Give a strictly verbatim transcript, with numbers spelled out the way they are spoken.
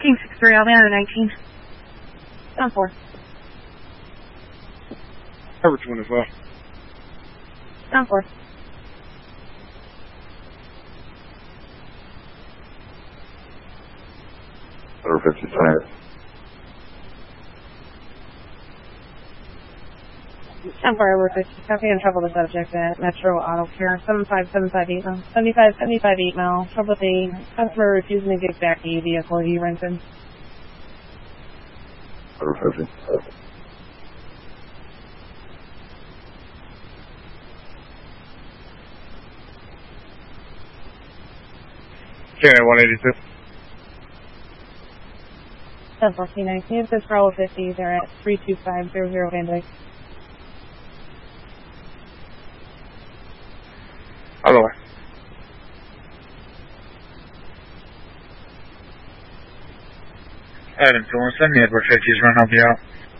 King six three, Atlanta nineteen. Down four. Cover twenty-five. Down four. Cover fifty-five. Down four, over fifty. Copy and trouble the subject at Metro Auto Care. seven five seven five eight mile. seventy-five seventy-five eight mile. Trouble with the customer refusing to give back the vehicle he rented. Cover fifty. K one eighty-two. ten fourteen nineteen. This is Bravo fifty. They're at three two five zero zero Van Dyke. Other way. Adam, if you want to send me Edward fifties run, I'll be out.